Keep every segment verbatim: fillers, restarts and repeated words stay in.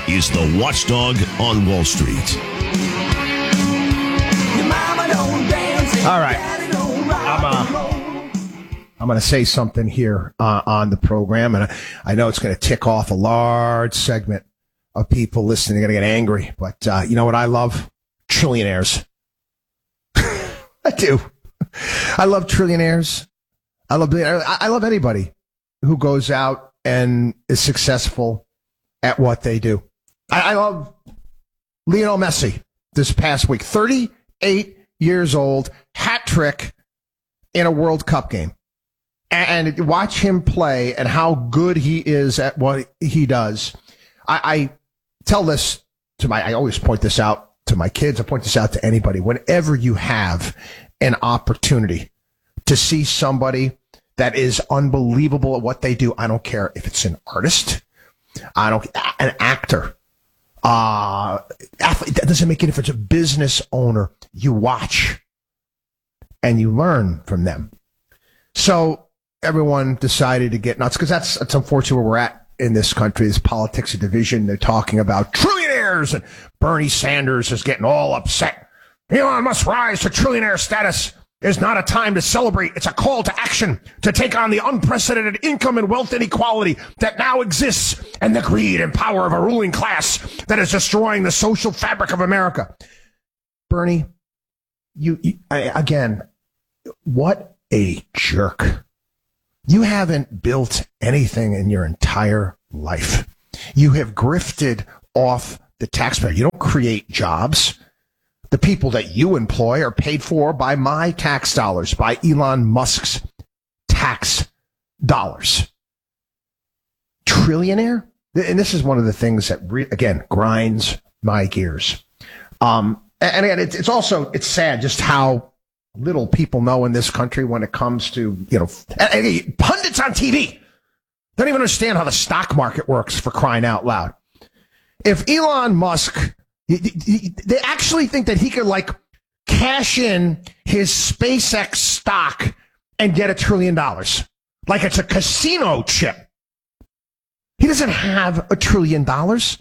is the Watchdog on Wall Street. All right. I'm, uh, I'm going to say something here uh, on the program, and I, I know it's going to tick off a large segment of people listening. They're going to get angry, but uh, you know what I love? Trillionaires. I do. I love trillionaires. I love I love anybody who goes out and is successful at what they do. I, I love Lionel Messi this past week. thirty-eight years old, hat trick in a World Cup game. And watch him play and how good he is at what he does. I, I tell this to my, I always point this out to my kids. I point this out to anybody. Whenever you have an opportunity to see somebody that is unbelievable at what they do, I don't care if it's an artist, I don't, an actor, uh, athlete, that doesn't make any difference. A business owner, you watch and you learn from them. So everyone decided to get nuts because that's, that's unfortunately where we're at in this country, this politics of division. They're talking about trillionaires, and Bernie Sanders is getting all upset. Elon Musk's rise to trillionaire status is not a time to celebrate. It's a call to action to take on the unprecedented income and wealth inequality that now exists and the greed and power of a ruling class that is destroying the social fabric of America. Bernie, you, you I, again, what a jerk. You haven't built anything in your entire life. You have grifted off the taxpayer. You don't create jobs. The people that you employ are paid for by my tax dollars, by Elon Musk's tax dollars. Trillionaire? And this is one of the things that, re- again, grinds my gears. Um, and again, it's, it's also, it's sad just how little people know in this country when it comes to, you know, pundits on T V don't even understand how the stock market works, for crying out loud. If Elon Musk, they actually think that he could like cash in his SpaceX stock and get a trillion dollars, like it's a casino chip. He doesn't have a trillion dollars.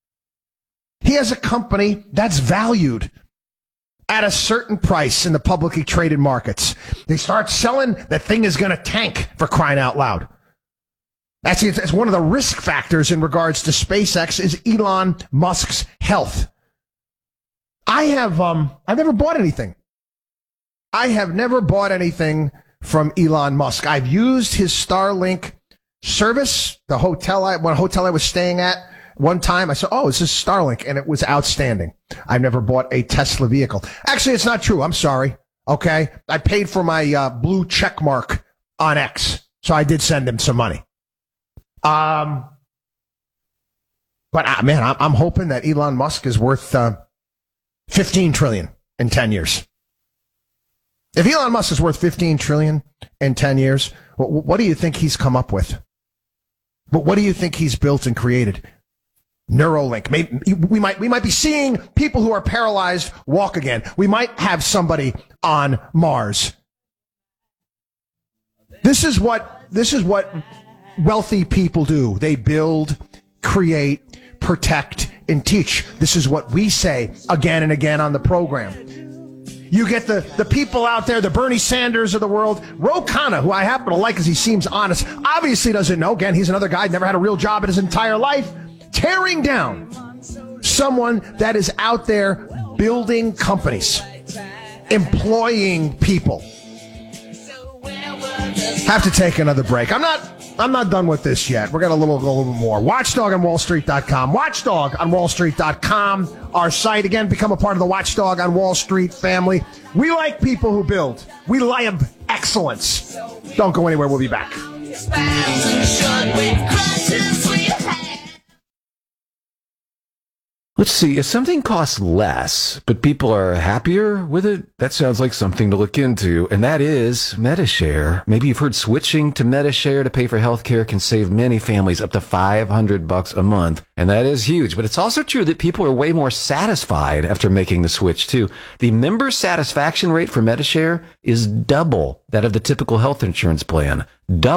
He has a company that's valued at a certain price in the publicly traded markets. They start selling, that thing is going to tank, for crying out loud. That's it's one of the risk factors in regards to SpaceX is Elon Musk's health. I have, um, I've never bought anything. I have never bought anything from Elon Musk. I've used his Starlink service, the hotel I, one hotel I was staying at. One time I said, oh, this is Starlink, and it was outstanding. I've never bought a Tesla vehicle. Actually, it's not true. I'm sorry. Okay. I paid for my uh, blue check mark on X, so I did send him some money. Um, but uh, man, I'm, I'm hoping that Elon Musk is worth uh, fifteen trillion in ten years. If Elon Musk is worth fifteen trillion in ten years, what, what do you think he's come up with? But what do you think he's built and created? Neuralink. Maybe we might we might be seeing people who are paralyzed walk again. We might have somebody on Mars. This is what this is what wealthy people do. They build, create, protect, and teach. This is what we say again and again on the program. You get the, the people out there, the Bernie Sanders of the world. Ro Khanna, who I happen to like because he seems honest, obviously doesn't know. Again, he's another guy, never had a real job in his entire life. Tearing down someone that is out there building companies, employing people. Have to take another break. I'm not I'm not done with this yet. We're going to a little, a little bit more. Watchdog on Wall Street dot com. Watchdog on Wall Street dot com. Our site. Again, become a part of the Watchdog on Wall Street family. We like people who build. We love excellence. Don't go anywhere. We'll be back. Let's see, if something costs less, but people are happier with it, that sounds like something to look into, and that is Medi-Share. Maybe you've heard switching to Medi-Share to pay for healthcare can save many families up to five hundred bucks a month, and that is huge. But it's also true that people are way more satisfied after making the switch, too. The member satisfaction rate for Medi-Share is double that of the typical health insurance plan. Double.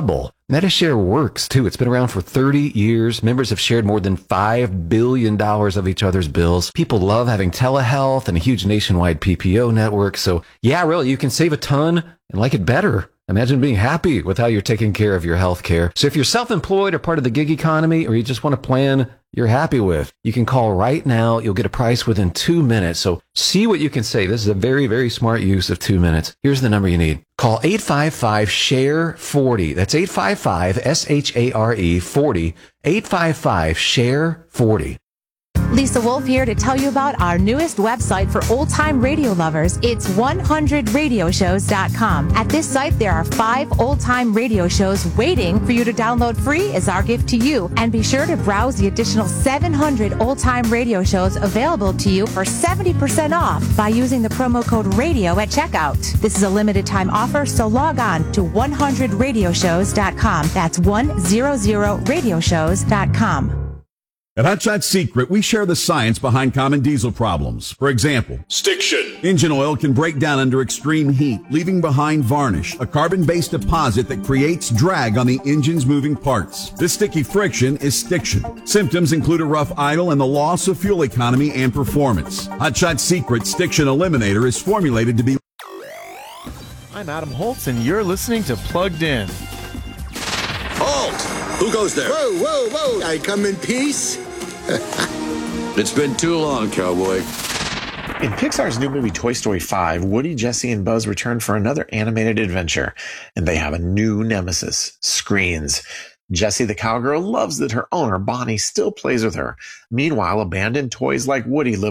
Medi-Share works, too. It's been around for thirty years. Members have shared more than five billion dollars of each other's bills. People love having telehealth and a huge nationwide P P O network. So, yeah, really, you can save a ton and like it better. Imagine being happy with how you're taking care of your health care. So if you're self-employed or part of the gig economy, or you just want a plan you're happy with, you can call right now. You'll get a price within two minutes. So see what you can save. This is a very, very smart use of two minutes. Here's the number you need. Call eight five five, S H A R E, forty. That's eight five five, S H A R E, forty. eight five five, S H A R E, forty. Lisa Wolf here to tell you about our newest website for old-time radio lovers. It's one hundred radio shows dot com. At this site, there are five old-time radio shows waiting for you to download free as our gift to you. And be sure to browse the additional seven hundred old-time radio shows available to you for seventy percent off by using the promo code RADIO at checkout. This is a limited-time offer, so log on to one hundred radio shows dot com. That's one hundred radio shows dot com. At Hot Shot Secret, we share the science behind common diesel problems. For example, Stiction. Engine oil can break down under extreme heat, leaving behind varnish, a carbon-based deposit that creates drag on the engine's moving parts. This sticky friction is stiction. Symptoms include a rough idle and the loss of fuel economy and performance. Hot Shot Secret Stiction Eliminator is formulated to be... I'm Adam Holtz, and you're listening to Plugged In. Halt! Who goes there? Whoa, whoa, whoa! I come in peace? It's been too long, cowboy. In Pixar's new movie Toy Story five, Woody, Jesse, and Buzz return for another animated adventure, and they have a new nemesis, screens. Jessie the cowgirl loves that her owner, Bonnie, still plays with her. Meanwhile, abandoned toys like Woody live